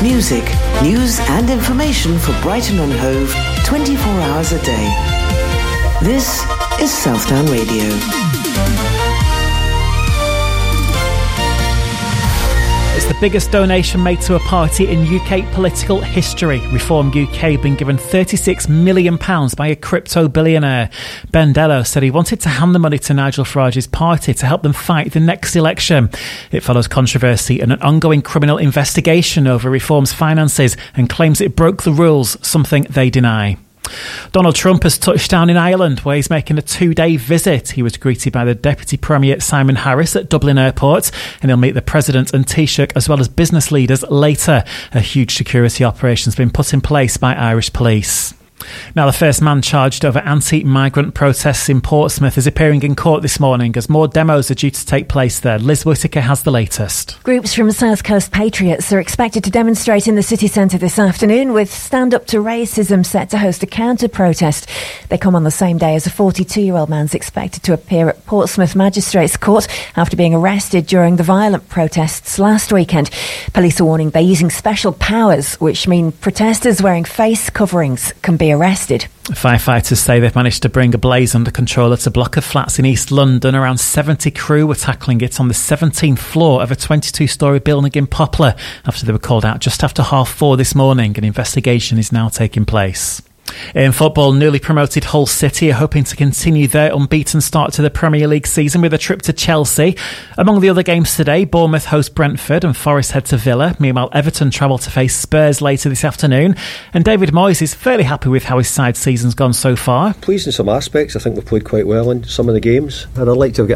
Music, news and information for Brighton and Hove 24 hours a day. This is Southdown Radio. It's the biggest donation made to a party in UK political history. Reform UK been given £36 million by a crypto billionaire. Ben Dello said he wanted to hand the money to Nigel Farage's party to help them fight the next election. It follows controversy and an ongoing criminal investigation over Reform's finances and claims it broke the rules, something they deny. Donald Trump has touched down in Ireland, where he's making a 2-day visit. He was greeted by the Deputy Premier Simon Harris at Dublin Airport, and he'll meet the President and Taoiseach as well as business leaders later. A huge security operation has been put in place by Irish police. Now, the first man charged over anti-migrant protests in Portsmouth is appearing in court this morning as more demos are due to take place there. Liz Whittaker has the latest. Groups from South Coast Patriots are expected to demonstrate in the city centre this afternoon, with Stand Up to Racism set to host a counter-protest. They come on the same day as a 42-year-old man's expected to appear at Portsmouth Magistrates Court after being arrested during the violent protests last weekend. Police are warning they're using special powers, which mean protesters wearing face coverings can be arrested. Firefighters say they've managed to bring a blaze under control at a block of flats in East London. Around 70 crew were tackling it on the 17th floor of a 22-storey building in Poplar after they were called out just after 4:30 this morning. An investigation is now taking place. In football, newly promoted Hull City are hoping to continue their unbeaten start to the Premier League season with a trip to Chelsea. Among the other games today, Bournemouth host Brentford and Forest head to Villa. Meanwhile, Everton travel to face Spurs later this afternoon. And David Moyes is fairly happy with how his side season's gone so far. Pleased in some aspects. I think we've played quite well in some of the games, and I'd like to have got